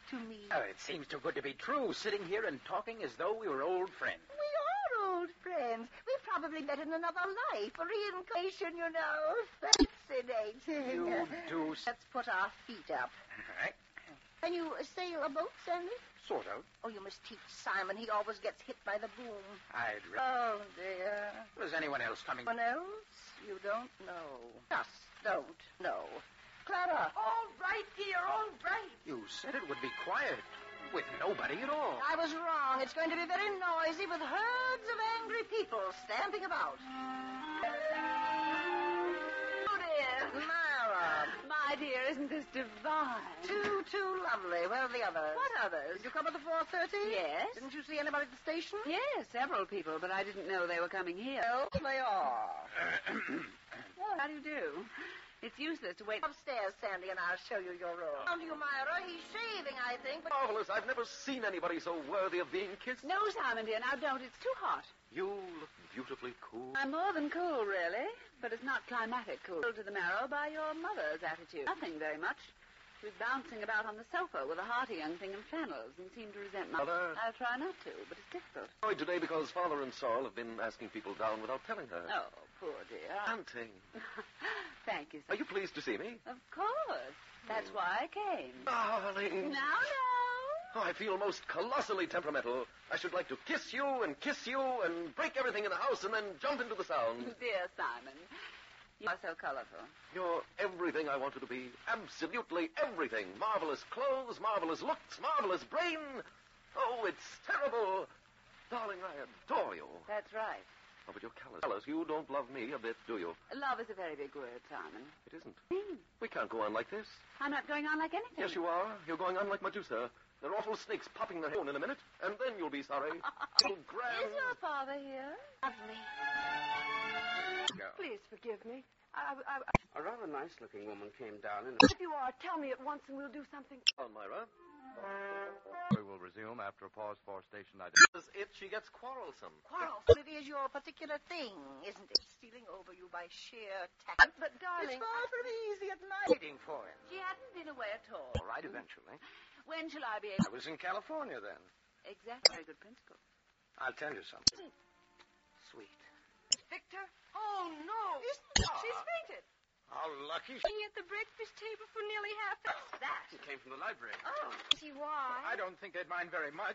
to me. Oh, it seems too good to be true, sitting here and talking as though we were old friends. We are old friends. We probably met in another life, a reincarnation, you know. Fascinating. You do... Let's put our feet up. All right. Can you sail a boat, Sandy? Sort of. Oh, you must teach Simon. He always gets hit by the boom. I'd... Oh, dear. Was anyone else coming? Anyone else? You don't know. Just don't know. Clara. All right, dear, all right. You said it would be quiet, with nobody at all. I was wrong. It's going to be very noisy with herds of angry people stamping about. Oh, dear. Myra. My dear, isn't this divine? Too lovely. Where are the others? What others? Did you come at the 4:30? Yes. Didn't you see anybody at the station? Yes, several people, but I didn't know they were coming here. Well, they are. Well, how do you do? It's useless to wait. Upstairs, Sandy, and I'll show you your room. Come to you, Myra. He's shaving, I think, but... Marvelous. I've never seen anybody so worthy of being kissed. No, Simon, dear, now don't. It's too hot. You look beautifully cool. I'm more than cool, really, but it's not climatic cool to the marrow by your mother's attitude. Nothing very much. She was bouncing about on the sofa with a hearty young thing in flannels and seemed to resent my... Mother? I'll try not to, but it's difficult. Annoyed today because Father and Saul have been asking people down without telling her. Oh, poor dear. Auntie, Thank you, sir. are you pleased to see me? Of course. That's why I came. Darling. Now. Oh, I feel most colossally temperamental. I should like to kiss you and break everything in the house and then jump into the sound. Dear Simon, you are so colorful. You're everything I wanted to be. Absolutely everything. Marvelous clothes, marvelous looks, marvelous brain. Oh, it's terrible. Darling, I adore you. That's right. Oh, but you're callous. You don't love me a bit, do you? Love is a very big word, Simon. It isn't. We can't go on like this. I'm not going on like anything. Yes, you are. You're going on like Medusa. There are awful snakes popping their head in a minute, and then you'll be sorry. You'll grand... Is your father here? Lovely. Please forgive me. A rather nice-looking woman came down and... If you are, tell me at once and we'll do something. On, Myra. We will resume after a pause for station ID. She gets quarrelsome. Quarrelsome. It is your particular thing, isn't it? Stealing over you by sheer tact. But, darling... It's far from easy at night. Waiting for him. She hadn't been away at all. All right, eventually. When shall I be I able... was in California then. Exactly. Very good principle. I'll tell you something. Sweet. Victor? Oh, no. She's fainted. How lucky Being at the breakfast table for nearly half an hour. That. She came from the library. Oh. See why? I don't think they'd mind very much.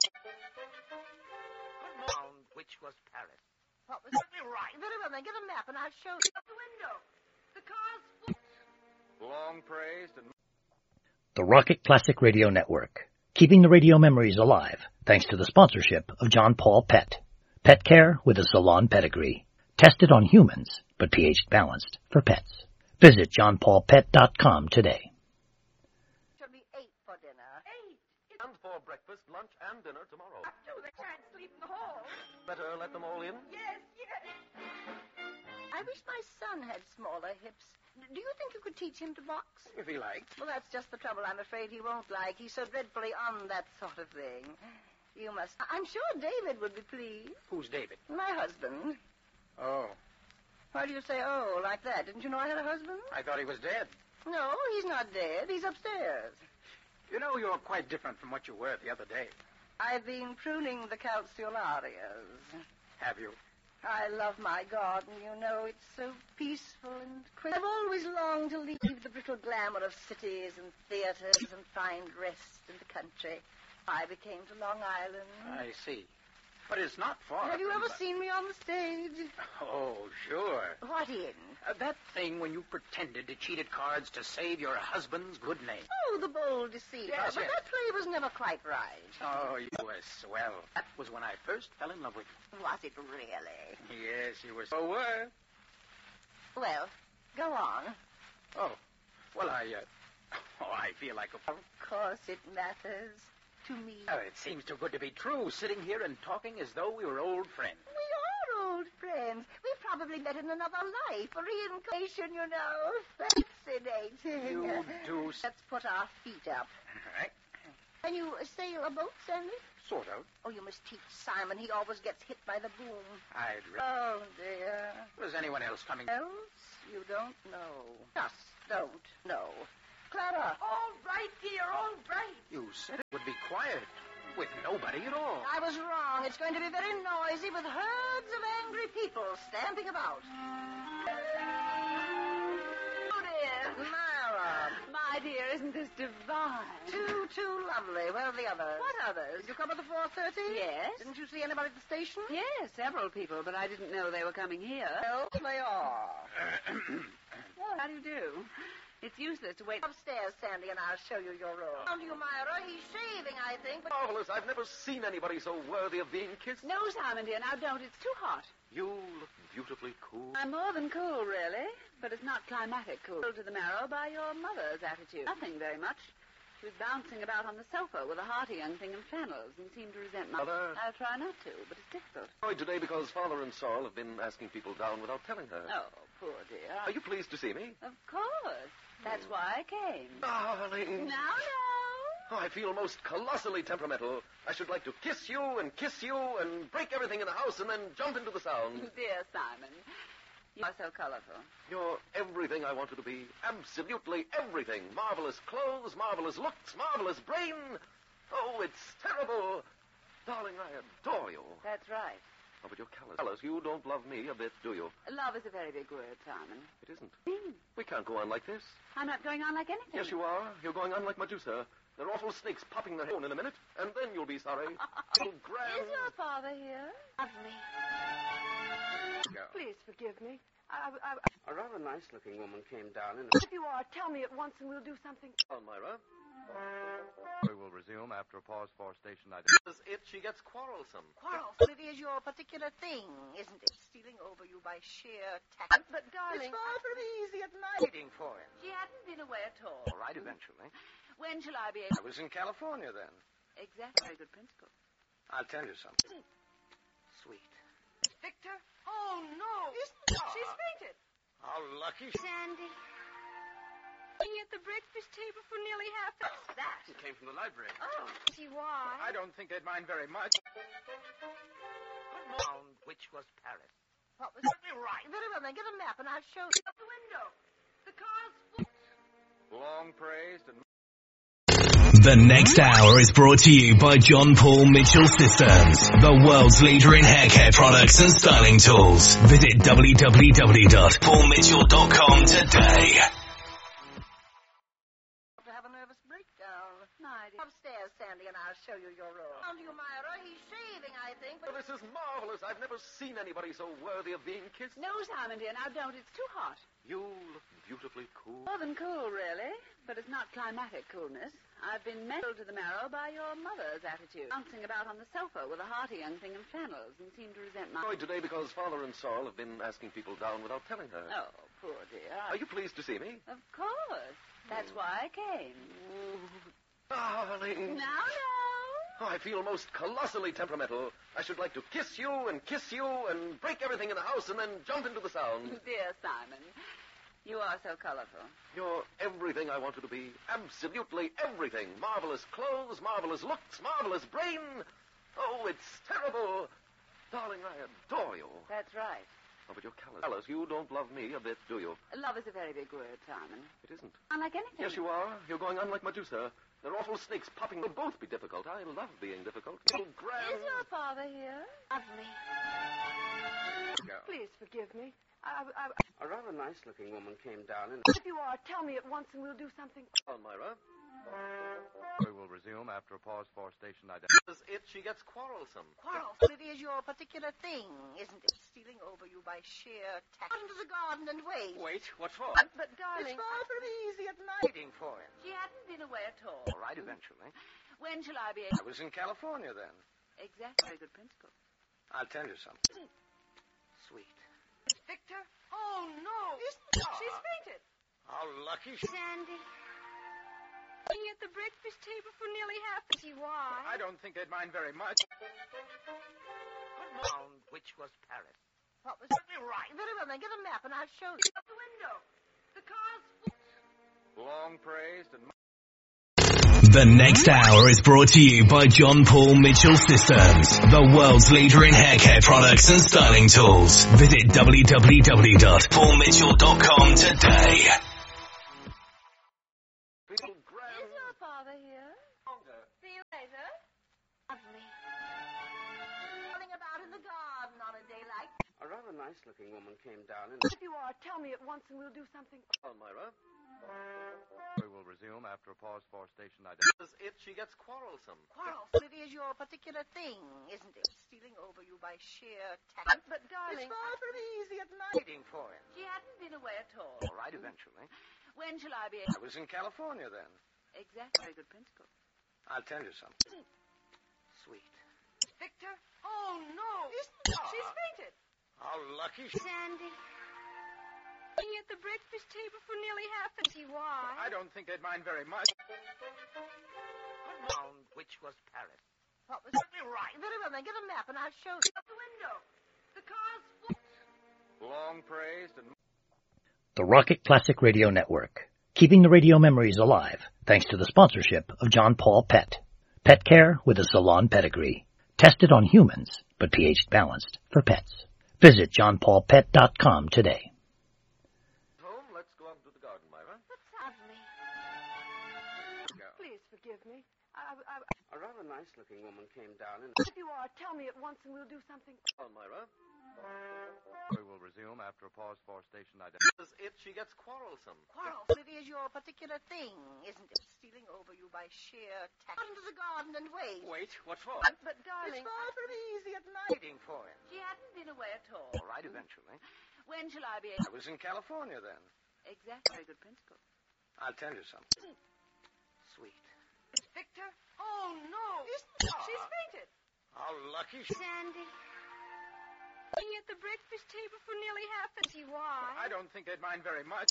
Found which was Paris. What was You're right. Very well, then get a map and I'll show you. Out the window. The car's full. Long praised and... The Rocket Classic Radio Network, keeping the radio memories alive thanks to the sponsorship of John Paul Pet. Pet care with a salon pedigree. Tested on humans, but pH balanced for pets. Visit johnpaulpet.com today. Should be 8 for dinner. 8. And for breakfast, lunch, and dinner tomorrow. They can't sleep in the hall. Better let them all in. Yes. I wish my son had smaller hips. Do you think you could teach him to box? If he liked. Well, that's just the trouble. I'm afraid he won't like. He's so dreadfully on that sort of thing. You must... I'm sure David would be pleased. Who's David? My husband. Oh, Why do you say, oh, like that? Didn't you know I had a husband? I thought he was dead. No, he's not dead. He's upstairs. You know, you're quite different from what you were the other day. I've been pruning the calceolarias. Have you? I love my garden, you know. It's so peaceful and quiet. I've always longed to leave the brittle glamour of cities and theaters and find rest in the country. I came to Long Island. I see. But it's not far. Have you from ever seen me on the stage? Oh, sure. What in? That thing when you pretended to cheat at cards to save your husband's good name. Oh, the bold deceiver. Yes, but yes. that play was never quite right. Oh, you were swell. That was when I first fell in love with you. Was it really? Yes, you were so were. Well, go on. Oh, well, I feel like a... Of course it matters to me. Oh, it seems too good to be true, sitting here and talking as though we were old friends. We are old friends. We probably met in another life, a reincarnation, you know. Fascinating. You do... Let's put our feet up. All right. Can you sail a boat, Sandy? Sort of. Oh, you must teach Simon. He always gets hit by the boom. Oh, dear. Was anyone else coming? Else? You don't know. Just don't know. Clara. All right, dear, all right. You said it would be quiet, with nobody at all. I was wrong. It's going to be very noisy with herds of angry people stamping about. Oh, dear. Myra. My dear, isn't this divine? Too lovely. Where are the others? What others? Did you come at the 4:30? Yes. Didn't you see anybody at the station? Yes, several people, but I didn't know they were coming here. Well, they are. Well, how do you do? It's useless to wait. Upstairs, Sandy, and I'll show you your room. Down to you, Myra. He's shaving, I think, but... Marvelous. I've never seen anybody so worthy of being kissed. No, Simon, dear, now don't. It's too hot. You look beautifully cool. I'm more than cool, really, but it's not climatic cool. To the marrow by your mother's attitude. Nothing very much. She was bouncing about on the sofa with a hearty young thing in flannels and seemed to resent my... Mother? I'll try not to, but it's difficult. Annoyed today because Father and Saul have been asking people down without telling her. Oh, poor dear. Are you pleased to see me? Of course. That's why I came. Darling. Now. Oh, I feel most colossally temperamental. I should like to kiss you and break everything in the house and then jump into the sound. Dear Simon, you are so colorful. You're everything I wanted to be. Absolutely everything. Marvelous clothes, marvelous looks, marvelous brain. Oh, it's terrible. Darling, I adore you. That's right. Oh, but you're callous. You don't love me a bit, do you? Love is a very big word, Simon. It isn't. We can't go on like this. I'm not going on like anything. Yes, you are. You're going on like Medusa. There are awful snakes popping their head in a minute, and then you'll be sorry. Little grand... Is your father here? Lovely. Please forgive me. A rather nice-looking woman came down in If you are, tell me at once and we'll do something. Oh, Myra. We will resume after a pause for station Is it she gets quarrelsome? Quarrelsome. It is your particular thing, isn't it? Stealing over you by sheer tact. But, darling, It's far from easy at night. Waiting for him. She hadn't been away at all. All right, eventually. When shall I be I able... was in California then. Exactly. Very good principle. I'll tell you something. Sweet. Victor? Oh, no. She's fainted. How lucky. Sandy. Being at the breakfast table for nearly half an hour. It came from the library. Oh, see why? I don't think they'd mind very much. Found which was Paris. What was Get me right. Very well, then get a map and I'll show you. Out the window. The car's full. Long praised and... The next hour is brought to you by John Paul Mitchell Systems, the world's leader in hair care products and styling tools. Visit www.paulmitchell.com today. To have a nervous breakdown. My dear. Upstairs, Sandy, and I'll show you your room. Down to you, Myra. He's shaving, I think, Oh, but... this is marvelous. I've never seen anybody so worthy of being kissed. No, Simon, dear, now don't. It's too hot. You look beautifully cool. More than cool, really, but it's not climatic coolness. I've been mental to the marrow by your mother's attitude. Bouncing about on the sofa with a hearty young thing in flannels and seemed to resent my... Annoyed today because Father and Saul have been asking people down without telling her. Oh, poor dear. Are you pleased to see me? Of course. That's why I came. Darling. Now. Oh, I feel most colossally temperamental. I should like to kiss you and break everything in the house and then jump into the sound. Dear Simon, you are so colorful. You're everything I wanted to be. Absolutely everything. Marvelous clothes, marvelous looks, marvelous brain. Oh, it's terrible. Darling, I adore you. That's right. Oh, but you're callous. You don't love me a bit, do you? Love is a very big word, Simon. It isn't. Unlike anything. Yes, you are. You're going on like Medusa. There are awful snakes popping. They'll both be difficult. I love being difficult. Little grand... Is your father here? Lovely. Go. Please forgive me. A rather nice-looking woman came down in If you are, tell me at once and we'll do something. Oh, Myra. We will resume after a pause for station Is it she gets quarrelsome? Quarrelsome. It is your particular thing, isn't it? Stealing over you by sheer tact. Out into the garden and wait. Wait, what for? But, darling... It's far from easy at night. Waiting for him. She hadn't been away at all. All right, eventually. When shall I be I able... was in California then. Exactly. Very good principle. I'll tell you something. Sweet. Victor? Oh, no. She's fainted. How lucky. Sandy. Being at the breakfast table for nearly half... See why? I don't think they'd mind very much. Found which was Paris. What was Get me right. Very well, then get a map and I'll show you. Out the window. The car's full. Long praised and... The next hour is brought to you by John Paul Mitchell Systems, the world's leader in hair care products and styling tools. Visit www.paulmitchell.com today. rather nice-looking woman came down and... If you are, tell me at once and we'll do something. Myra. We will resume after a pause for station She gets quarrelsome. Quarrelsome, it is your particular thing, isn't it? Stealing over you by sheer tact. But darling, It's far from easy at night. Waiting for him. she hadn't been away at all. All right, eventually. When shall I be I was in California then. Exactly. Very good principle. I'll tell you something. Sweet. Victor? Oh, no. She's fainted. How lucky she... Sandy. Sitting at the breakfast table for nearly half an hour. Why? I don't think they'd mind very much. Found which was Paris. What was right? Very well, then get a map and I'll show you. Out the window. The car's full. Long praised and... The Rocket Classic Radio Network, keeping the radio memories alive thanks to the sponsorship of John Paul Pet. Pet care with a salon pedigree. Tested on humans, but pH balanced for pets. Visit johnpaulpet.com today. Home, let's go out to the garden, Myra. Lovely. Please forgive me. A rather nice-looking woman came down and... If you are, tell me at once and we'll do something. Myra. We will resume after a pause for station She gets quarrelsome. Quarrelsome, it is your particular thing, isn't it? Stealing over you by sheer tact. Out into the garden and wait. Wait, what for? But darling, It's far from easy at night. Waiting for him. she hadn't been away at all. All right, eventually. When shall I be I was in California then. Exactly. Very good principle. I'll tell you something. Sweet. Victor? Oh, no. She's fainted. How lucky she... Sandy. Sitting at the breakfast table for nearly half an hour. Why? I don't think they'd mind very much.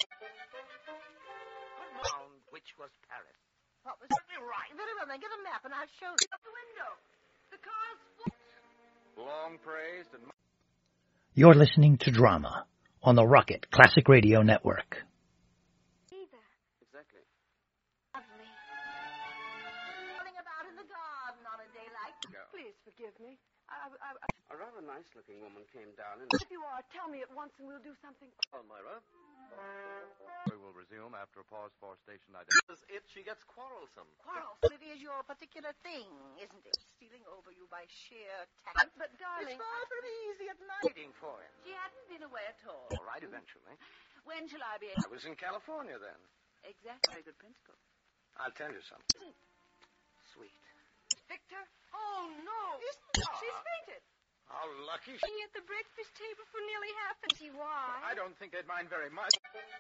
Found which was Paris. What was right? Very well, then get a map and I'll show you. Out the window. The car's full. long praised and... You're listening to Drama on the Rocket Classic Radio Network. Either. Exactly. Lovely. Running about in the garden on a day like this. Please forgive me. A rather nice-looking woman came down and... If you are, tell me at once and we'll do something. Myra. We will resume after a pause for station She gets quarrelsome. Quarrelsome, it is your particular thing, isn't it? Stealing over you by sheer tact. But darling, It's far from easy at night. Waiting for him. she hadn't been away at all. All right, eventually. When shall I be I was in California then. Exactly. Very good principle. I'll tell you something. Sweet. Victor? Oh, no. She's fainted. How lucky she... Sitting at the breakfast table for nearly half an hour. Why? I don't think they'd mind very much.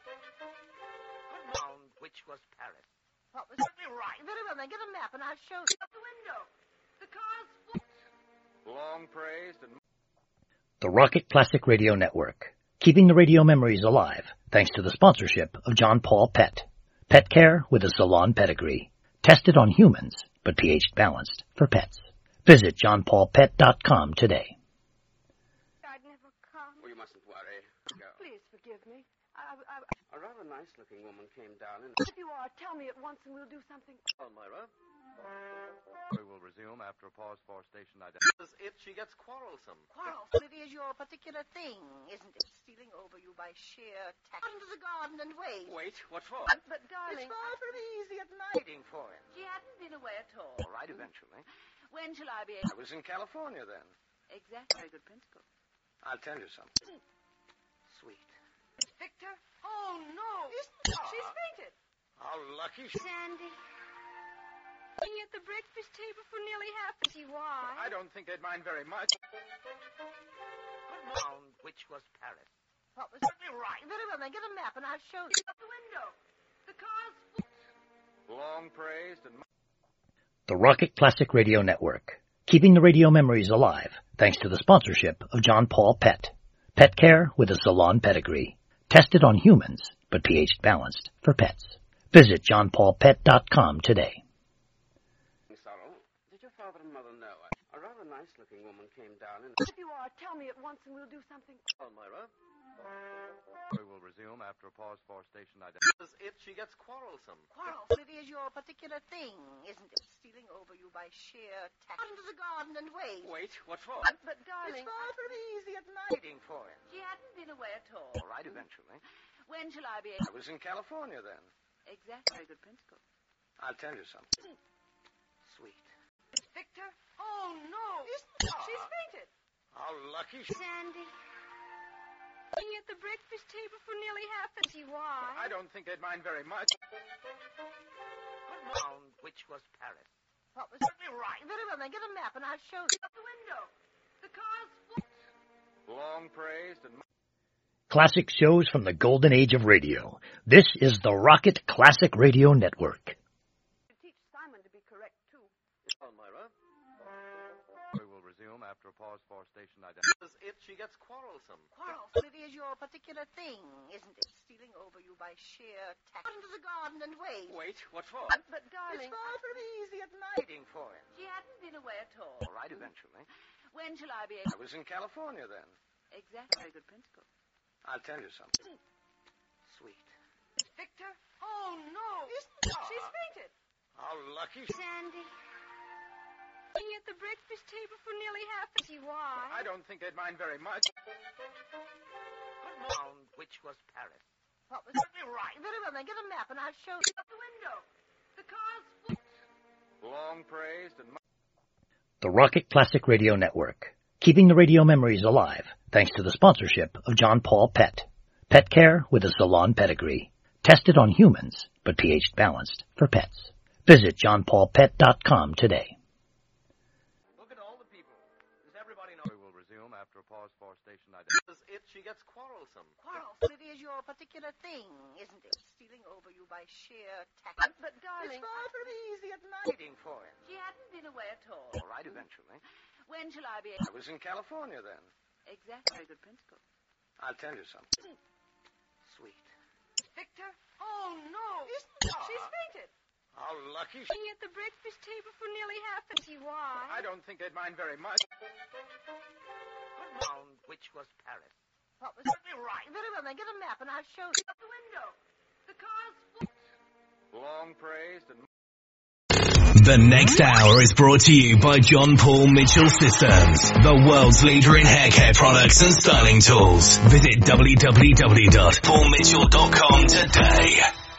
Found which was Paris. What was right? Very well, then get a map and I'll show you. Out the window. The car's full. long praised and... The Rocket Classic Radio Network, keeping the radio memories alive thanks to the sponsorship of John Paul Pet. Pet care with a salon pedigree. Tested on humans, but pH balanced for pets. Visit johnpaulpet.com today. I'd never come. Oh, you mustn't worry. Go. Please forgive me. A rather nice-looking woman came down and... If you are, tell me at once and we'll do something. Myra. We will resume after a pause for station She gets quarrelsome. Quarrelsome, it is your particular thing, isn't it? Stealing over you by sheer tact. Out into the garden and wait. Wait, what for? But darling, It's far from easy at night. Waiting for him. she hadn't been away at all. All right, eventually. When shall I be I was in California then. Exactly. Very good principle. I'll tell you something. Sweet. Victor? Oh, no. She's fainted. How lucky she... Sandy. Sitting at the breakfast table for nearly half an hour. Why? I don't think they'd mind very much. Found which was Paris. What was right? Very well, then get a map and I'll show you. Out the window. The car's full. long praised and... The Rocket Classic Radio Network, keeping the radio memories alive thanks to the sponsorship of John Paul Pet. Pet care with a salon pedigree. Tested on humans, but pH balanced for pets. Visit johnpaulpet.com today. Sorrow, did your father and mother know? A rather nice-looking woman came down and... If you are, tell me at once and we'll do something. Myra. We will resume after a pause for station She gets quarrelsome. Quarrelsome, it is your particular thing, isn't it? Stealing over you by sheer tact. Out into the garden and wait. Wait, what for? But darling, It's far from easy at night. Waiting for him. she hadn't been away at all. All right, eventually. When shall I be I was in California then. Exactly. Very good principle. I'll tell you something. Sweet. Victor? Oh, no. She's fainted. How lucky she... Sandy. at the breakfast table for nearly half an hour. Why? I don't think they'd mind very much. Which was Paris? What was right? Very well, then get a map and I'll show you. Out the window. The car's full. Long praised and... Classic shows from the golden age of radio. This is the Rocket Classic Radio Network. Teach Simon to be correct, too. Myra. We will resume after a pause for station identity. If she gets quarrelsome. Quarrelsome. It is your particular thing, isn't it? Stealing over you by sheer tact. Out into the garden and wait. Wait, what for? But darling, It's far from easy at night. Waiting for him. she hadn't been away at all. All right, eventually. When shall I be I able... was in California then. Exactly. Very good principle. I'll tell you something. Sweet. Victor? Oh, no. She's fainted. How lucky. Sandy. Eating at the breakfast table for nearly half an hour. Why? I don't think they'd mind very much. Which was Paris? What was right? Very well, then get a map and I'll show you. Out the window. The car's full. Long praised and... The Rocket Classic Radio Network. Keeping the radio memories alive thanks to the sponsorship of John Paul Pet. Pet care with a salon pedigree. Tested on humans, but pH balanced for pets. Visit johnpaulpet.com today. Look at all the people. Does everybody know? We will resume after a pause for station identity. If she gets quarrelsome. Quarrelsome. It is your particular thing, isn't it? Stealing over you by sheer tact. But darling, It's far from easy at night. Waiting for him. she hadn't been away at all. All right, eventually. When shall I be I able... was in California then. Exactly. Very good principle. I'll tell you something. Sweet. Victor? Oh, no. She's fainted. How lucky. Eating at the breakfast table for nearly half an hour. Why? I don't think they'd mind very much. Which was Paris? What was right? Very well, then get a map and I'll show you. Out the window. The car's full. Long praised and... The next hour is brought to you by John Paul Mitchell Systems, the world's leader in hair care products and styling tools. Visit www.paulmitchell.com today.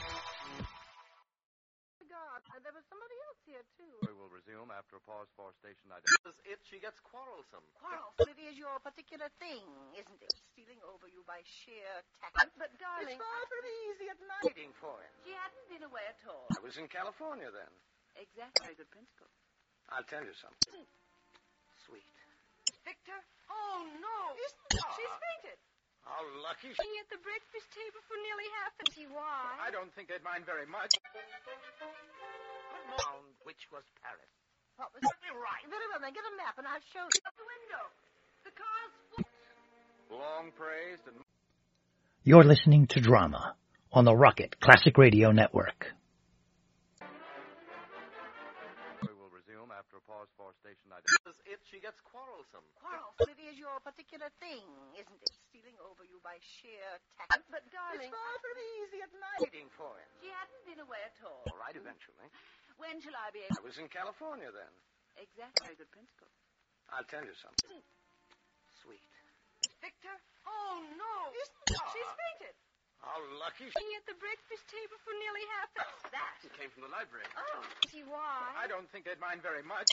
God, there was somebody else here, too. We will resume after a pause for station identity. If she gets quarrelsome. Quarrelsome. It is your particular thing, isn't it? Stealing over you by sheer tact. But darling, It's far from easy at night. Waiting for him. she hadn't been away at all. I was in California then. Exactly. Very good principle. I'll tell you something. Sweet. Victor? Oh, no. She's fainted. How lucky. Eating at the breakfast table for nearly half an hour. Why? I don't think they'd mind very much. Which was Paris? What was right? Very well, then get a map and I'll show you. Out the window. The car's full. Long praised and... You're listening to Drama on the Rocket Classic Radio Network. We will resume after a pause for station identity. If she gets quarrelsome. Quarrelsome. It is your particular thing, isn't it? Stealing over you by sheer tact. But darling, It's far from easy at night. Waiting for him. she hadn't been away at all. All right, eventually. When shall I be I able... was in California then. Exactly. Very good principle. I'll tell you something. Sweet. Victor? Oh, no. She's fainted. How lucky. Eating at the breakfast table for nearly half an hour. That. It came from the library. Oh. Why? I don't think they'd mind very much.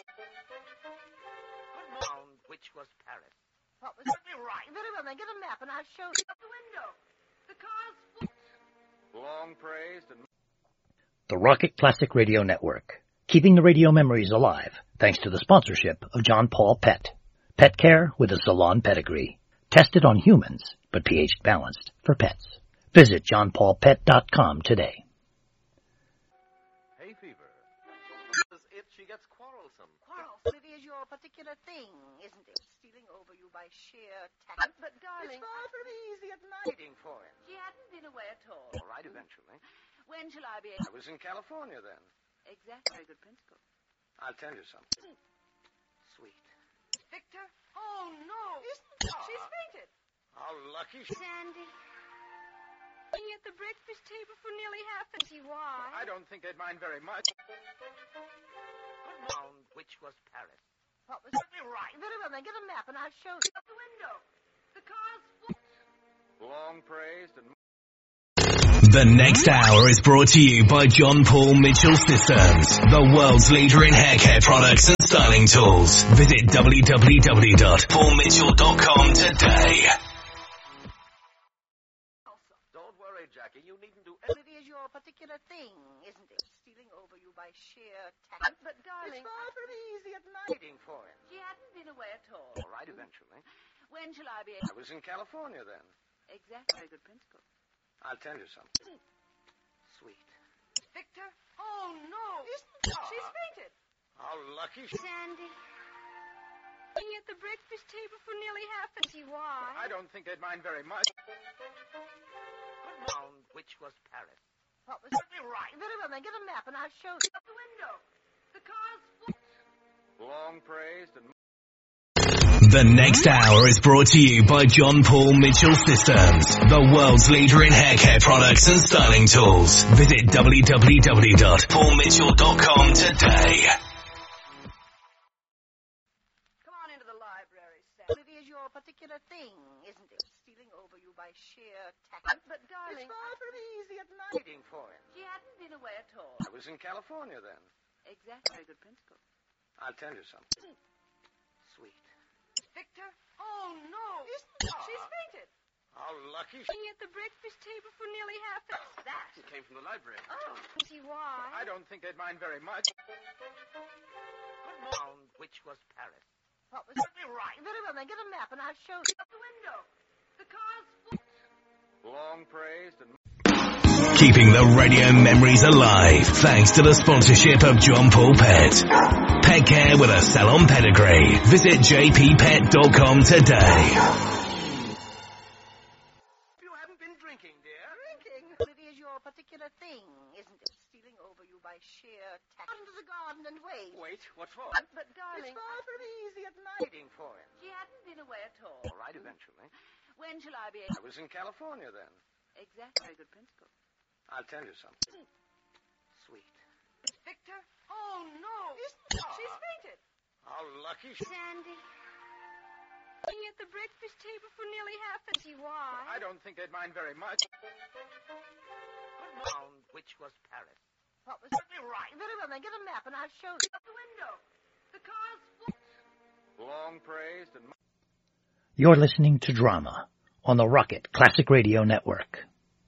Which was Paris? What was right? Very well, then get a map and I'll show you. Out the window. The car's full. Long praised and... The Rocket Classic Radio Network. Keeping the radio memories alive thanks to the sponsorship of John Paul Pet. Pet care with a salon pedigree. Tested on humans, but pH balanced for pets. Visit johnpaulpet.com today. Hay fever. If she gets quarrelsome. Quarrelsome. It is your particular thing, isn't it? Stealing over you by sheer tact. But darling, It's far from easy at night. Waiting for him. she hadn't been away at all. All right, eventually. When shall I be I able... was in California then. Exactly. Very good principle. I'll tell you something. Sweet. Victor? Oh, no. She's fainted. How lucky. Sandy. Eating at the breakfast table for nearly half an hour. Why? I don't think they'd mind very much. Which was Paris? What was right? Very well, then get a map and I'll show you. Out the window. The car's full. Long praised and... The next hour is brought to you by John Paul Mitchell Systems, the world's leader in hair care products and styling tools. Visit www.paulmitchell.com today. darling. It's far from easy at night. Waiting for him. She hadn't been away at all. All right, eventually. When shall I be able... I was in California then. Exactly. Very good principle. I'll tell you something. Sweet. Victor? Oh, no. She's fainted. How lucky she... Sandy. Being at the breakfast table for nearly half an hour. Why? I don't think they'd mind very much. Found which was Paris. What was Get me right. Very well, then get a map and I'll show you. Out the window. The car's full. Long praised and... The next hour is brought to you by John Paul Mitchell Systems, the world's leader in hair care products and styling tools. Visit www.paulmitchell.com today. Come on into the library, Sam. It is your particular thing, isn't it? Stealing over you by sheer tact. But, darling, It's far from easy at night. Waiting for him. she hadn't been away at all. I was in California then. Exactly. Very good principle. I'll tell you something. Sweet. Victor? Oh, no. She's fainted. How lucky she... Being at the breakfast table for nearly half an hour. That came from the library. Oh, see why? I don't think they'd mind very much. Found which was Paris. What was Get me right. Very well, then get a map and I'll show you. Out the window. The car's full. Long praised and... Keeping the radio memories alive thanks to the sponsorship of John Paul Pet. Pet care with a salon pedigree. Visit jppet.com today. You haven't been drinking, dear. Drinking. It is your particular thing, isn't it? Stealing over you by sheer tact. Out into the garden and wait. Wait, what for? But, darling, It's far from easy at night. Waiting for him. she hadn't been away at all. All right, eventually. When shall I be I able... was in California then. Exactly. Very good principle. I'll tell you something. Sweet. Victor? Oh, no. She's fainted. How lucky she... Sandy. Being at the breakfast table for nearly half an hour. See why? I don't think they'd mind very much. Found which was Paris. What was Get me right. Very well, then get a map and I'll show you. Out the window. The car's full. Long praised and... You're listening to Drama on the Rocket Classic Radio Network.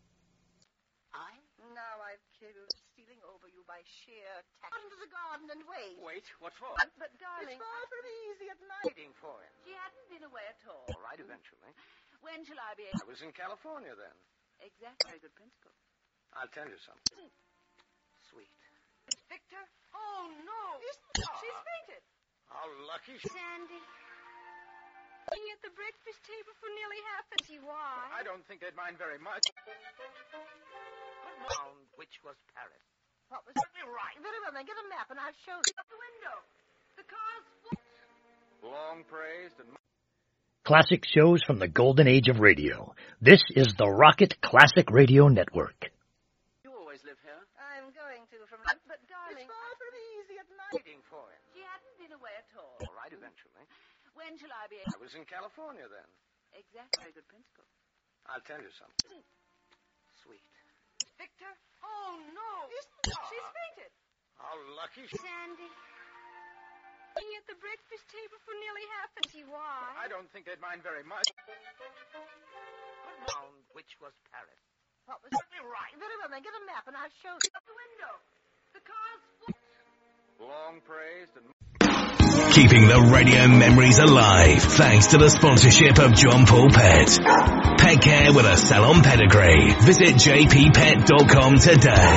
Now I've killed, stealing over you by sheer tact. Out into the garden and wait. Wait, what for? But, darling, It's far from easy at night. Waiting for him. she hadn't been away at all. All right, eventually. When shall I be I able... was in California then. Exactly. Very good principle. I'll tell you something. Sweet. Victor? Oh, no. She's fainted. How lucky she... Sandy. Being at the breakfast table for nearly half an hour. See why? I don't think they'd mind very much. Found which was Paris. What was Get me right. Very well, then get a map and I'll show you. Out the window. The car's full. Long praised and... Classic shows from the golden age of radio. This is the Rocket Classic Radio Network. You always live here? I'm going to from... But, darling, It's far from easy at night. Waiting for him. she hadn't been away at all. All right, eventually. When shall I be I able... was in California then. Exactly. Very good principle. I'll tell you something. Sweet. Victor? Oh, no. She's fainted. How lucky she... Sandy. Being at the breakfast table for nearly half an hour. See why? I don't think they'd mind very much. Found which was Paris. What was Get me right. Very well, then get a map and I'll show you. Out the window. The car's full. Long praised and... Keeping the radio memories alive thanks to the sponsorship of John Paul Pet. Pet care with a salon pedigree. Visit jppet.com today.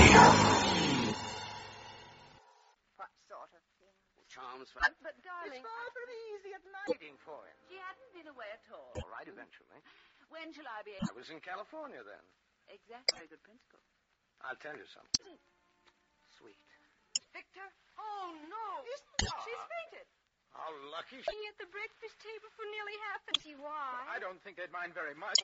What sort of thing? Charms for... But, darling, It's far from easy at night. Waiting for him. she hadn't been away at all. All right, eventually. When shall I be I able... was in California then. Exactly. Very good principle. I'll tell you something. Sweet. Victor? Oh, no. She's fainted. How lucky she... Being at the breakfast table for nearly half an hour. See why? I don't think they'd mind very much.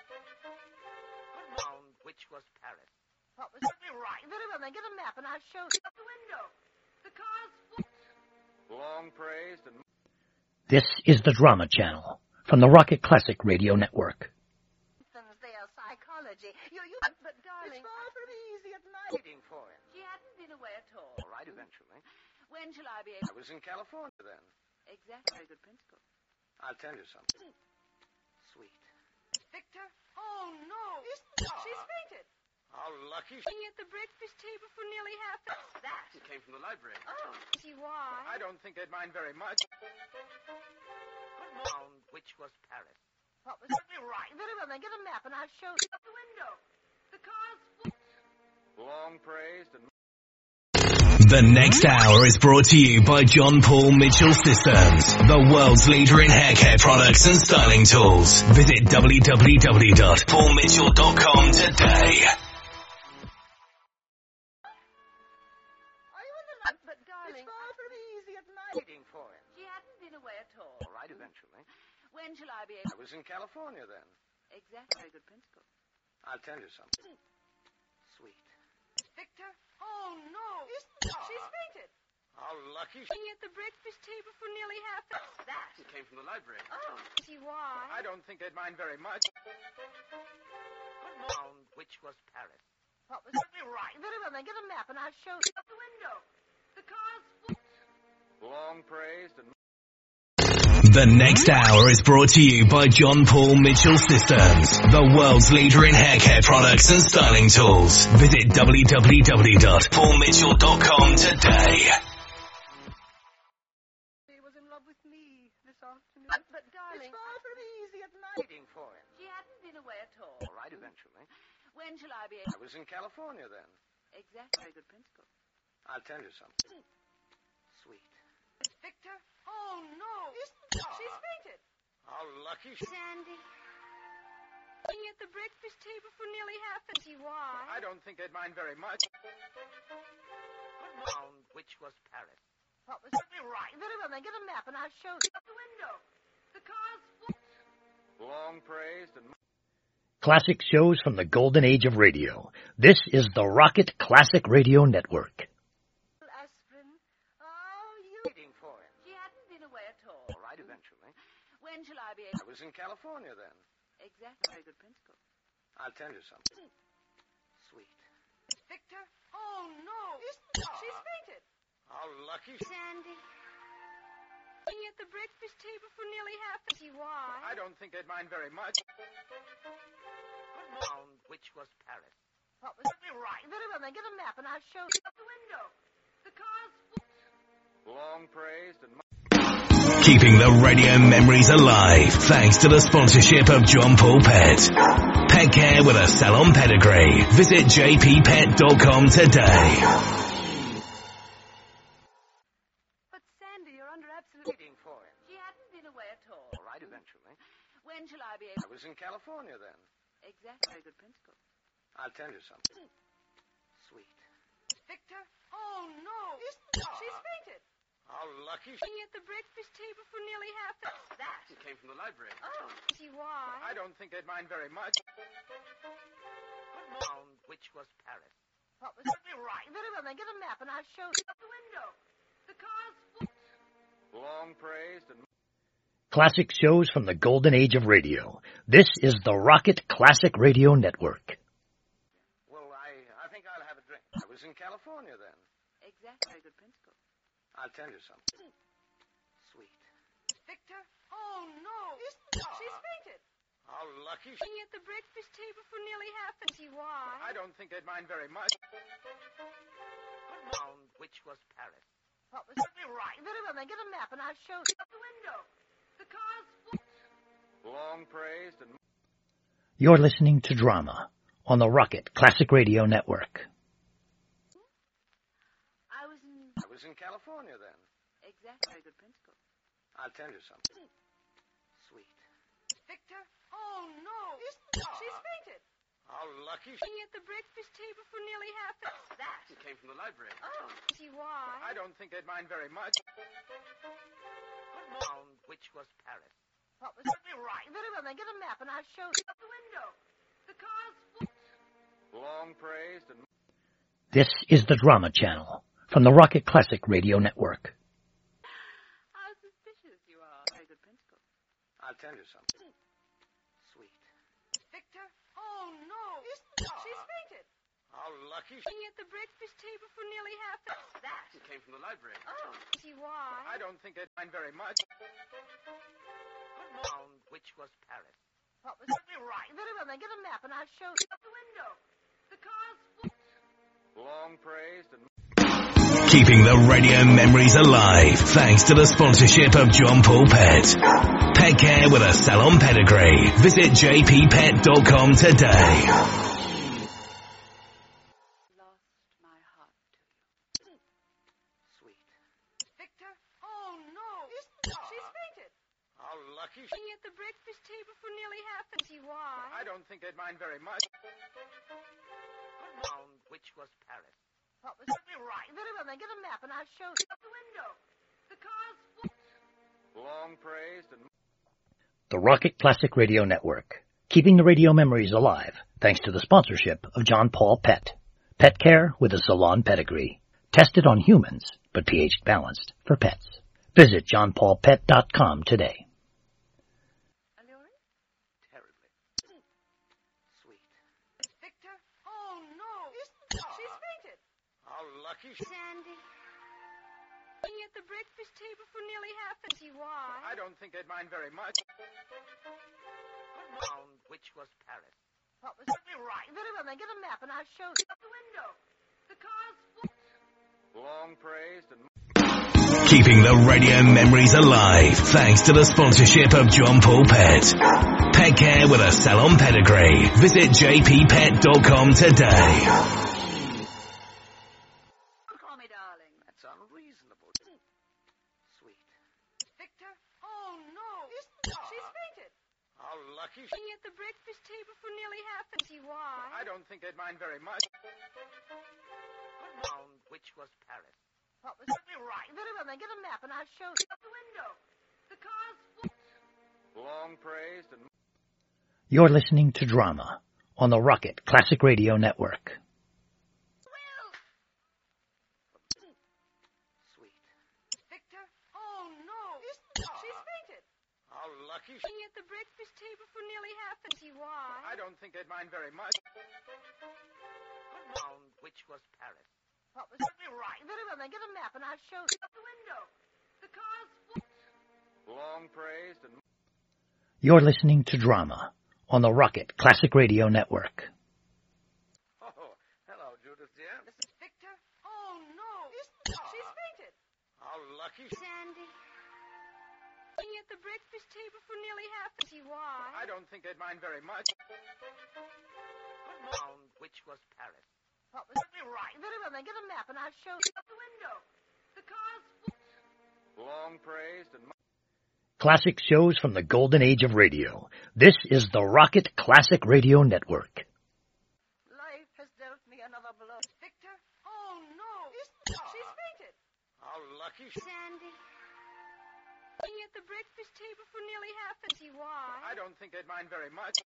Found which was Paris. What was Get me right. Very well, then get a map and I'll show you. Out the window. The car's full. Long praised and... This is the Drama Channel from the Rocket Classic Radio Network. Their psychology. You... But, darling, It's far from easy at night. Waiting for him. she hadn't been away at all. All right, eventually. When shall I be I able... was in California then. Exactly. Very good principle. I'll tell you something. Sweet. Victor? Oh, no. She's fainted. How lucky. Sitting at the breakfast table for nearly half an hour. That? It came from the library. Oh, see why? I don't think they'd mind very much. Found which was Paris. What was it? Right. Very well, then get a map and I'll show you. Out the window. The car's full. Long praised and... The next hour is brought to you by John Paul Mitchell Systems, the world's leader in hair care products and styling tools. Visit www.paulmitchell.com today. Are you in the night? But, darling, it's far from easy at night. Waiting for him. She hadn't been away at all. All right, eventually. When shall I be I able... was in California then. Exactly. Very good principle. I'll tell you something. Sweet. Victor? Oh, no. She's fainted. How lucky. Sitting at the breakfast table for nearly half an hour. That? It came from the library. Oh, see why? I don't think they'd mind very much. Found which was Paris. What was it? Right. Very well, then get a map and I'll show you. Out the window. The car's full. Long praised and... The next hour is brought to you by John Paul Mitchell Systems, the world's leader in hair care products and styling tools. Visit www.paulmitchell.com today. He was in love with me this afternoon. But, darling, it's far from easy at night. Waiting for him. She hadn't been away at all. All right, eventually. When shall I be I able... was in California then. Exactly. Very good principle. I'll tell you something. Sweet. Victor? Oh, no. She's fainted. How lucky. Sandy. Sitting at the breakfast table for nearly half an hour. See why? I don't think they'd mind very much. Found which was Paris. What was it? Right. Very well, then get a map and I'll show you. Out the window. The car's full. Long praised and... Classic shows from the golden age of radio. This is the Rocket Classic Radio Network. Aspirin. Oh, you... Waiting for him. She hadn't been away at all. All right, eventually. When shall I be I able... was in California then. Exactly. Very good principle. I'll tell you something. Sweet. Victor? Oh, no. She's fainted. How lucky. Sandy. Sitting at the breakfast table for nearly half an hour. See why? I don't think they'd mind very much. Found which was Paris. What was it? Right. Very well, then get a map and I'll show you. Out the window. The car's full. Long praised and... Keeping the radio memories alive thanks to the sponsorship of John Paul Pet. Pet care with a salon pedigree. Visit jppet.com today. But, Sandy, you're under absolute... Waiting for him. She hadn't been away at all. All right, eventually. When shall I be I able... was in California then. Exactly. Very good principle. I'll tell you something. Sweet. Victor? Oh, no. She's fainted. How lucky. Sitting at the breakfast table for nearly half an hour. That? It came from the library. Oh, see why? I don't think they'd mind very much. Found which was Paris. What was it? Right. Very well, then get a map and I'll show you. Out the window. The car's full. Long praised and... Classic shows from the golden age of radio. This is the Rocket Classic Radio Network. Well, I think I'll have a drink. I was in California then. Exactly. Very good principle. I'll tell you something. Sweet. Victor? Oh, no. She's fainted. How lucky. Sitting at the breakfast table for nearly half an hour. See why? I don't think they'd mind very much. Found which was Paris. What was it? Right. Very well, then get a map and I'll show you. Out the window. The car's full. Long praised and... You're listening to Drama on the Rocket Classic Radio Network. I was in California then. Exactly. Very good principle. I'll tell you something. Sweet. Victor? Oh, no. She's fainted. How lucky. Sitting at the breakfast table for nearly half an hour. That? It came from the library. Oh, see why? I don't think they'd mind very much. Found which was Paris. What was it? Right. Very well, then get a map and I'll show you. Out the window. The car's full. Long praised and... This is the Drama Channel from the Rocket Classic Radio Network. How suspicious you are. Very good principle. I'll tell you something. Sweet. Victor? Oh, no. She's fainted. How lucky. Sitting at the breakfast table for nearly half an hour. That? It came from the library. Oh, see why? I don't think they'd mind very much. Found which was Paris. What was it? Right. Very well, then get a map and I'll show you. Out the window. The car's Long praised and... Keeping the radio memories alive thanks to the sponsorship of John Paul Pet. Pet care with a salon pedigree. Visit jppet.com today. Lost my heart to you. Sweet. Victor? Oh, no. She's fainted. How lucky Eating at the breakfast table for nearly half an hour. Why? I don't think they'd mind very much. Around which was Paris. What was it? Right. Very well, then get a map and I'll show you. Out the window. The car's Long praised and... The Rocket Classic Radio Network. Keeping the radio memories alive thanks to the sponsorship of John Paul Pet. Pet care with a salon pedigree. Tested on humans, but pH balanced for pets. Visit johnpaulpet.com today. Allure? Terribly. Sweet. Victor? Oh, no. She's fainted. How lucky Sandy? Eating at the breakfast table for nearly half an hour. Why? I don't think they'd mind very much. Around which was Paris. What was it? Right. Very well, then get a map and I'll show you. Out the window. The car's Long praised and... Keeping the radio memories alive thanks to the sponsorship of John Paul Pet. Pet care with a salon pedigree. Visit jppet.com today. Call me darling. That's unreasonable. Sweet. Victor? Oh, no. She's fainted. How lucky Eating at the breakfast table for nearly half an hour. Why? I don't think they'd mind very much. Around which was Paris. What was it? Right. Very well, then get a map and I'll show you. Out the window. The car's Long praised and... You're listening to Drama on the Rocket Classic Radio Network. Sweet. Victor? Oh, no. She's fainted. How lucky Eating at the breakfast table for nearly half an hour. Why? I don't think they'd mind very much. Around which was Paris. What was it? Right. Very well, then get a map and I'll show you. Out the window. The car's Long praised and... You're listening to Drama on the Rocket Classic Radio Network. Oh, hello, Judith, dear. Mrs. Victor? Oh, no. She's fainted. How lucky Sandy? Eating at the breakfast table for nearly half an hour. Why? I don't think they'd mind very much. Around which was Paris. What was it? Right. Very well, then get a map and I'll show you. Out the window. The car's Long praised and... Classic shows from the golden age of radio. This is the Rocket Classic Radio Network. Life has dealt me another blow. Victor? Oh, no. She's fainted. How lucky Sandy? Eating at the breakfast table for nearly half an hour. Why? I don't think they'd mind very much.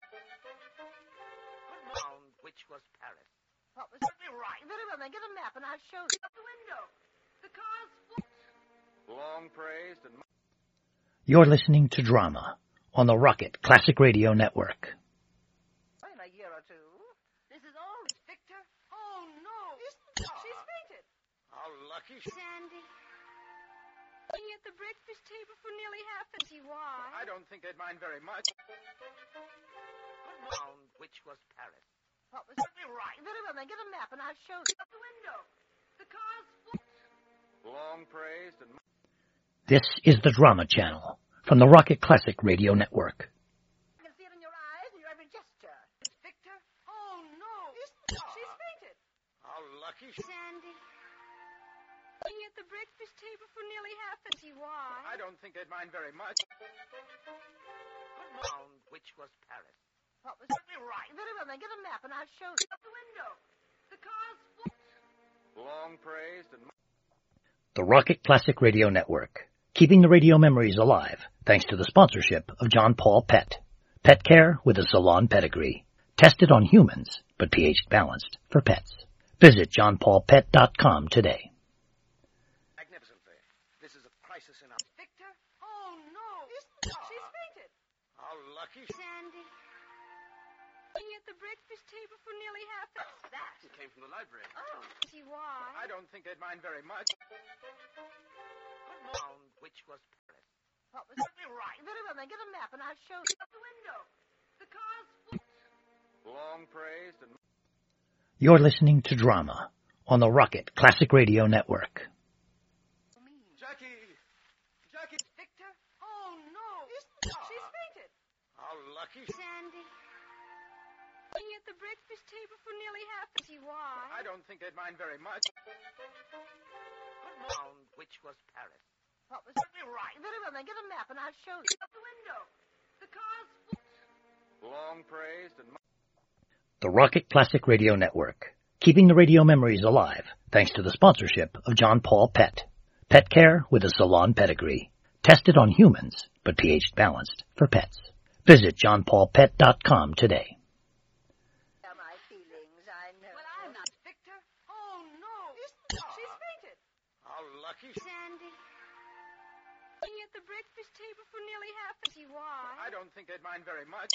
Around which was Paris. What was it? Right. Very well, then get a map and I'll show you. Out the window. The car's Long praised and... You're listening to Drama on the Rocket Classic Radio Network. In a year or two. This is all. Victor? Oh, no. She's fainted. How lucky Sandy? Eating at the breakfast table for nearly half an hour. Why? I don't think they'd mind very much. Around which was Paris. What was it? Right. Very well, then get a map and I'll show you. Out the window. The car's Long praised and... This is the Drama Channel from the Rocket Classic Radio Network. I can see it in your eyes and your every gesture. Victor? Oh, no. She's fainted. How lucky Sandy? Eating at the breakfast table for nearly half an hour. Why? I don't think they'd mind very much. Around which was Paris. What was it? Right. Very well, then get a map and I'll show you. Out the window. The car's Long praised and... The Rocket Classic Radio Network. Keeping the radio memories alive thanks to the sponsorship of John Paul Pet. Pet care with a salon pedigree. Tested on humans, but pH balanced for pets. Visit johnpaulpet.com today. Magnificently. This is a crisis in our... Victor? Oh, no. She's fainted. How lucky Sandy? Eating at the breakfast table for nearly half an hour. That? It came from the library. Oh. See why? I don't think they'd mind very much. Around which was Paris. What was it? Right. Very well, then get a map and I'll show you. Out the window. The car's Long praised and... You're listening to Drama on the Rocket Classic Radio Network. Jackie! Jackie! Victor? Oh, no. She's fainted. How lucky. Sandy. Sitting at the breakfast table for nearly half. See why? I don't think they'd mind very much. Found which was Paris. What was right? Very well, then get a map and I'll show you. Out the window. The car's Long praised and... The Rocket Classic Radio Network, keeping the radio memories alive thanks to the sponsorship of John Paul Pet. Pet care with a salon pedigree. Tested on humans, but pH balanced for pets. Visit johnpaulpet.com today. my feelings, I know. Well, I'm not. Victor? Oh, no. She's fainted. How lucky. Sandy. Sitting at the breakfast table for nearly half. See why? I don't think they'd mind very much.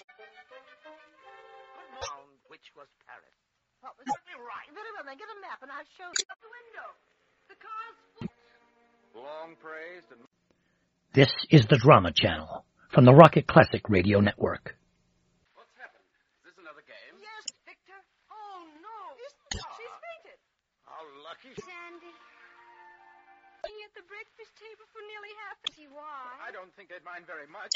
Found which was Paris. What was right? Very well, then get a map and I'll show you. Out the window. The car's Long praised and... This is the Drama Channel from the Rocket Classic Radio Network. What's happened? Is this another game? Yes, Victor. Oh, no. She's fainted. How lucky. Sandy. Sitting at the breakfast table for nearly half. See why? I don't think they'd mind very much.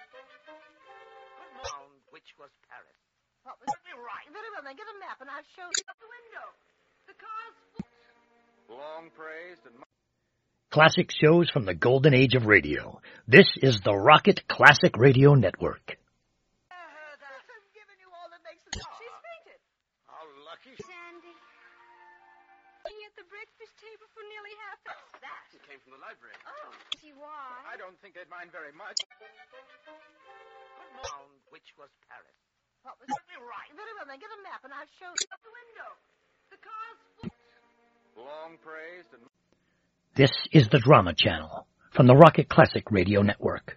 Found which was Paris. What was right? Very well, then get a map and I'll show you. Out the window. The car's Long praised and... Classic shows from the golden age of radio. This is the Rocket Classic Radio Network. I'm giving you all that makes sense. She's fainted. How lucky. Sandy. Sitting at the breakfast table for nearly half. That. It came from the library. Oh. See why? I don't think they'd mind very much. Found which was Paris. What was right? Very well, then get a map and I'll show you. Out the window. The car's Long praised and... This is the Drama Channel from the Rocket Classic Radio Network.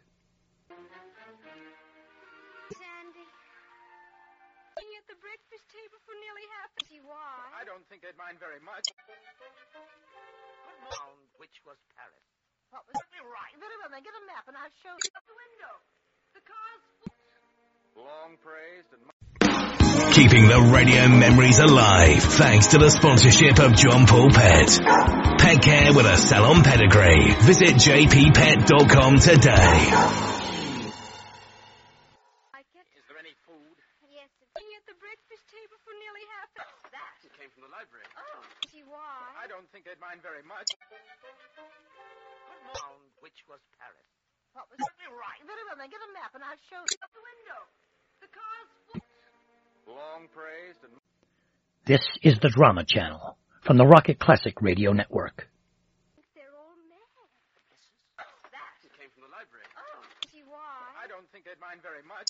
Sandy. Sitting at the breakfast table for nearly half. See why? I don't think they'd mind very much. Found which was Paris. What was right? Very well, then get a map and I'll show you. Out the window. The car's Long praised and... Keeping the radio memories alive thanks to the sponsorship of John Paul Pet. Pet care with a salon pedigree. Visit jppet.com today. Is there any food? Yes. Sitting at the breakfast table for nearly half. that. It came from the library. Oh. See why? I don't think they'd mind very much. Found which was Paris. What was right? Very well, then get a map and I'll show you. Out the window. The car's Long praised and... This is the Drama Channel from the Rocket Classic Radio Network. They're all mad. that. It came from the library. Oh. See why? I don't think they'd mind very much.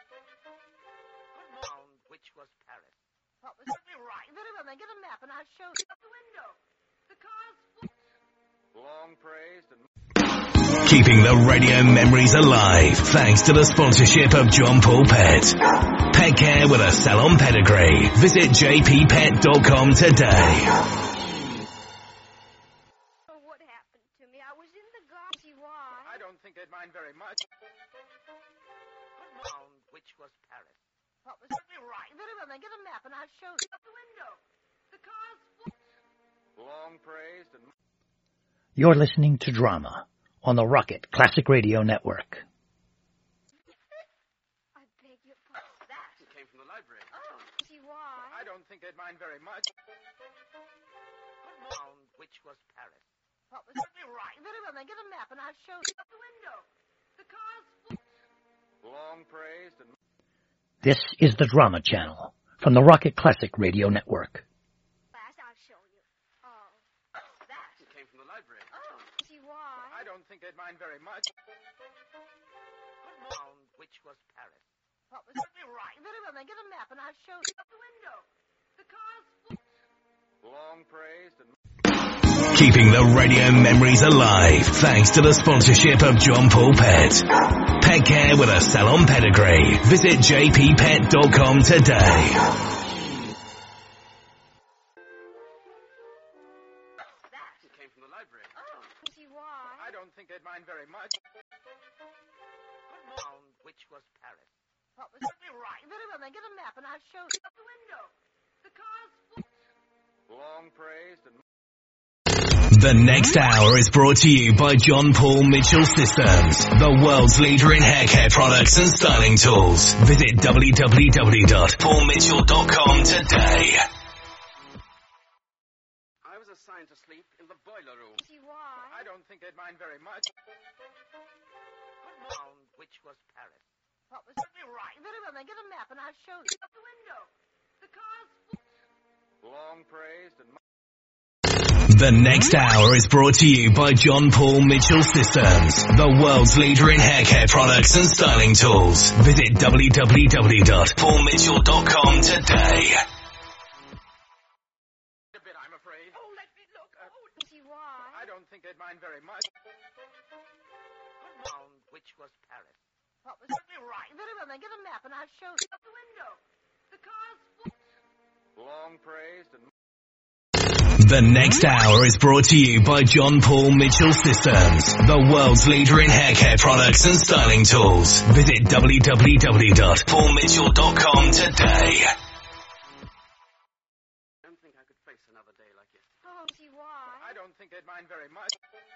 Found which was Paris. What was right? Very well, then get a map and I'll show you. Out the window. The car's Long praised and... Keeping the radio memories alive thanks to the sponsorship of John Paul Pet. Pet care with a salon pedigree. Visit jppet.com today. Oh, what happened to me? I was in the garden. See why? I don't think they'd mind very much. Found which was Paris. What was right? Very well, then get a map and I'll show you. Out the window. The car's Long praised and... You're listening to Drama on the Rocket Classic Radio Network. I beg your pardon. that. It came from the library. Oh. See why? I don't think they'd mind very much. Found which was Paris. What was right? Very well, then get a map and I'll show you. Out the window. The car's Long praised and... This is the Drama Channel from the Rocket Classic Radio Network. Class, I'll show you. Oh. that. It came from the library. Oh. See why? I don't think they'd mind very much. Found which was Paris. What was right? Very well, then get a map and I'll show you. Out the window. The car's Long praised and... Keeping the radio memories alive thanks to the sponsorship of John Paul Pet. Pet care with a salon pedigree. Visit jppet.com today. that. It came from the library. Oh. See why? I don't think they'd mind very much. Found which was Paris. What was right? Very well, then get a map and I'll show you. Out the window. The car's Long praised and... The next hour is brought to you by John Paul Mitchell Systems, the world's leader in hair care products and styling tools. Visit www.paulmitchell.com today. I was assigned to sleep in the boiler room. See why? I don't think they'd mind very much. Found which was Paris. What was right? Very well, then get a map and I'll show you. Out the window. The car's Long praised and... The next hour is brought to you by John Paul Mitchell Systems, the world's leader in hair care products and styling tools. Visit www.paulmitchell.com today. A bit, I'm afraid. Oh, let me look. See why? I don't think they'd mind very much. Found which was Paris. What was right? Very well, then get a map and I'll show you. Out the window. The car's Long praised and... The next hour is brought to you by John Paul Mitchell Systems, the world's leader in hair care products and styling tools. Visit www.paulmitchell.com today. I don't think I could face another day like yesterday. Oh, see why? I don't think they'd mind very much.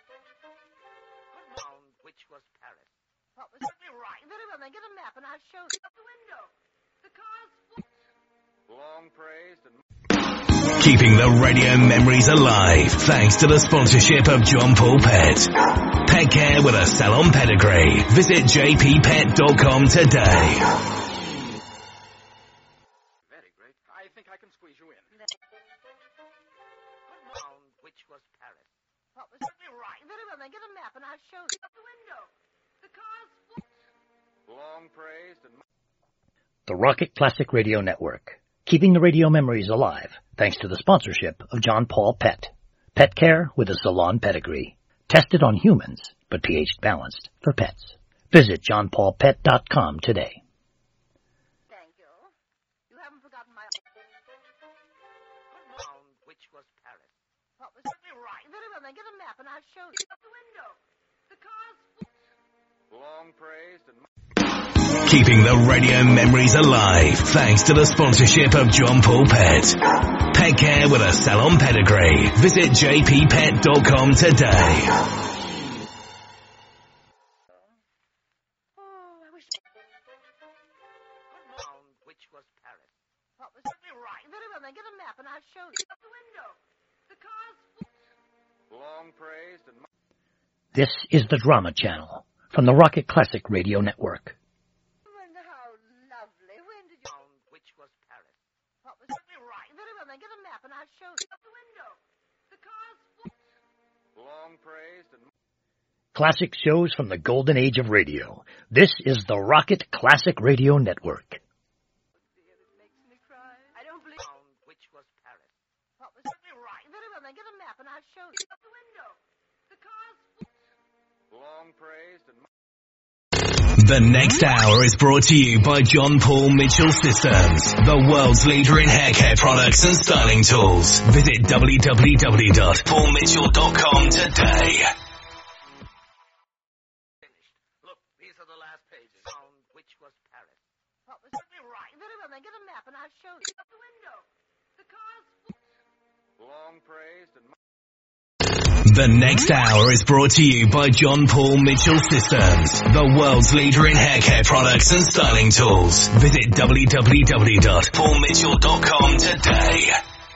Found which was Paris. What was right? Very well, then get a map and I'll show you. Out the window. The car's Long praised and... Keeping the radio memories alive thanks to the sponsorship of John Paul Pet. Pet care with a salon pedigree. Visit jppet.com today. Very great. I think I can squeeze you in. Found which was Paris. What was right? Very well, then get a map and I'll show you. Out the window. The car's Long praised and... The Rocket Classic Radio Network. Keeping the radio memories alive thanks to the sponsorship of John Paul Pet. Pet care with a salon pedigree. Tested on humans, but pH balanced for pets. Visit johnpaulpet.com today. Thank you. You haven't forgotten my... Found which was Paris. What was right? Very well, then get a map and I'll show you. Out the window. The car's Long praised and... Keeping the radio memories alive thanks to the sponsorship of John Paul Pet. Pet care with a salon pedigree. Visit jppet.com today. Oh, I wish... Found which was Paris. What was right? Very well, then get a map and I'll show you. Out the window. The car's Long praised and... This is the Drama Channel from the Rocket Classic Radio Network. How lovely. When did you... Found which was Paris. What was right? Very well, then get a map and I'll show you. Out the window. The car's Long praised and... Classic shows from the golden age of radio. This is the Rocket Classic Radio Network. Dear, it makes me cry. I don't believe... Found which was Paris. What was right? Very well, then get a map and I'll show you. Out the window. The car's Long praised and... The next hour is brought to you by John Paul Mitchell Systems, the world's leader in hair care products and styling tools. Visit www.paulmitchell.com today. Finished. Look, these are the last pages. Found which was Paris. What was right? Very well, then get a map and I'll show you. Out the window. The car's Long praised and... The next hour is brought to you by John Paul Mitchell Systems, the world's leader in hair care products and styling tools. Visit www.paulmitchell.com today.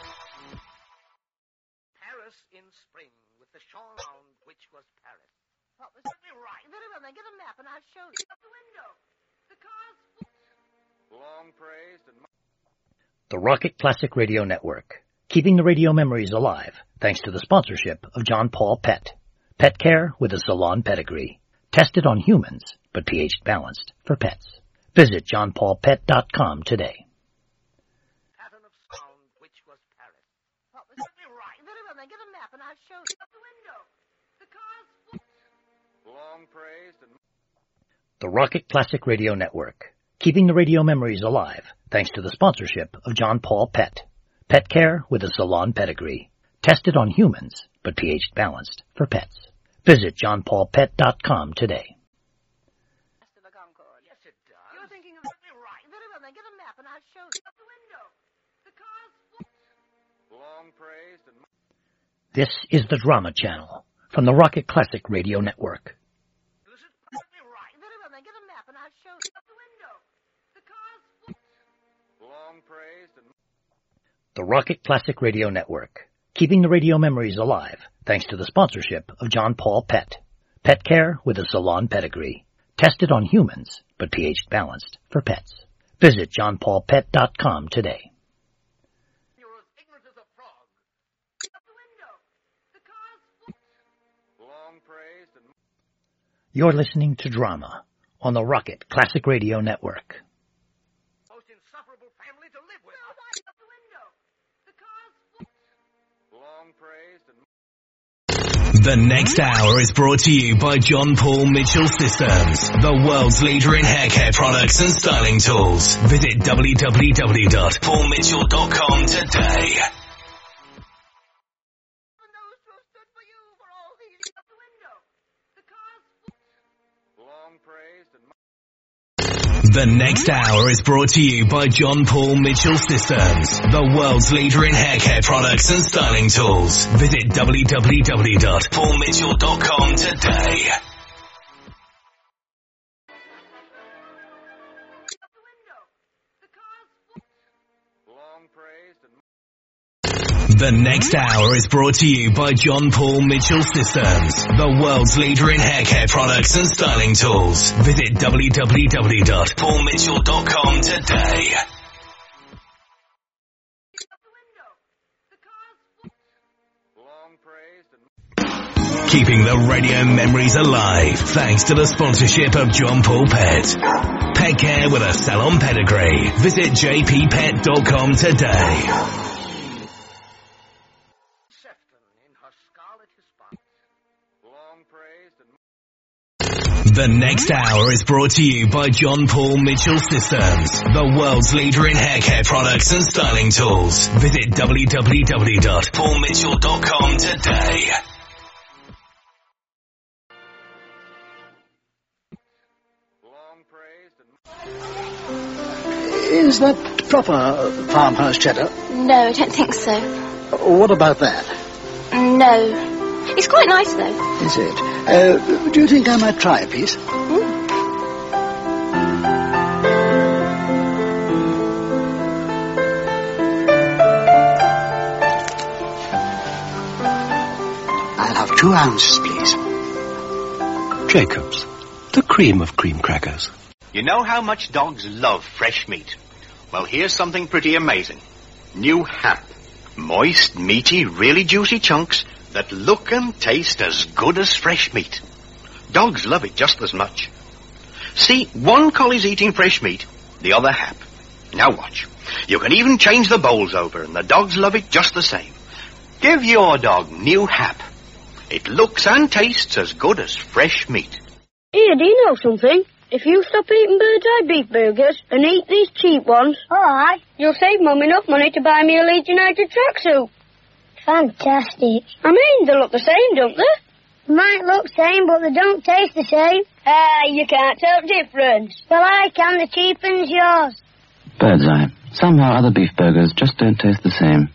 Paris in spring with the shawl round which was Paris. What was right? Very well, then get a map and I'll show you. Out the window. The car's Long praised and... The Rocket Classic Radio Network. Keeping the radio memories alive thanks to the sponsorship of John Paul Pet. Pet care with a salon pedigree. Tested on humans, but pH balanced for pets. Visit johnpaulpet.com today. Pattern of sound which was Paris. What was right? Very well, then get a map and I'll show you. Out the window. The car's Long praised and... The Rocket Classic Radio Network. Keeping the radio memories alive thanks to the sponsorship of John Paul Pet. Pet care with a salon pedigree. Tested on humans, but pH balanced for pets. Visit johnpaulpet.com today. of a Concord. Yes, it does. You're thinking of... Right. Very well, then get a map and I'll show you. Out the window. The car's Long This is the Drama Channel from the Rocket Classic Radio Network. Very well, then get a map and I'll show you. Out the window. The car's Long praised and... The Rocket Classic Radio Network, keeping the radio memories alive thanks to the sponsorship of John Paul Pet. Pet care with a salon pedigree. Tested on humans, but pH balanced for pets. Visit johnpaulpet.com today. You're as ignorant as a frog. out the window. The car's Long praised and... You're listening to Drama on the Rocket Classic Radio Network. Most insufferable family to live with. out the window. The car's Long praised and... The next hour is brought to you by John Paul Mitchell Systems, the world's leader in hair care products and styling tools. Visit www.paulmitchell.com today. those who have stood for you for all these out the window. The car's Long praised and... The next hour is brought to you by John Paul Mitchell Systems, the world's leader in hair care products and styling tools. Visit www.paulmitchell.com today. out the window. The car's Long praised and... The next hour is brought to you by John Paul Mitchell Systems, the world's leader in hair care products and styling tools. Visit www.paulmitchell.com today. out the window. The car's Long praised and... Keeping the radio memories alive thanks to the sponsorship of John Paul Pet. Pet care with a salon pedigree. Visit jppet.com today. Sefton in her scarlet hispanic. Long praised and... The next hour is brought to you by John Paul Mitchell Systems, the world's leader in hair care products and styling tools. Visit www.paulmitchell.com today. Long praised and... Is that proper farmhouse cheddar? No, I don't think so. What about that? No. It's quite nice, though. Is it? Do you think I might try a piece? I'll have 2 ounces, please. Jacob's, the cream of cream crackers. You know how much dogs love fresh meat? Well, here's something pretty amazing. New Hap. Moist, meaty, really juicy chunks that look and taste as good as fresh meat. Dogs love it just as much. See, one collie's eating fresh meat, the other Hap. Now watch. You can even change the bowls over, and the dogs love it just the same. Give your dog New Hap. It looks and tastes as good as fresh meat. Here, do you know something? If you stop eating Bird's Eye beef burgers and eat these cheap ones, Alright. you'll save Mum enough money to buy me a Leeds United tracksuit. Fantastic. I mean, they look the same, don't they? Might look same, but they don't taste the same. You can't tell difference. Well, I can. The cheap one's yours. Bird's Eye. Somehow other beef burgers just don't taste the same.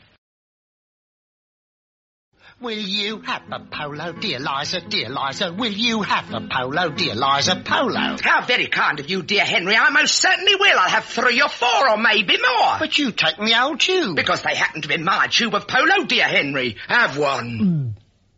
Will you have a polo, dear Liza, dear Liza? Will you have a polo, dear Liza, polo? How very kind of you, dear Henry. I most certainly will. I'll have 3 or 4 or maybe more. But you take me old tube. Because they happen to be my tube of polo, dear Henry. Have one.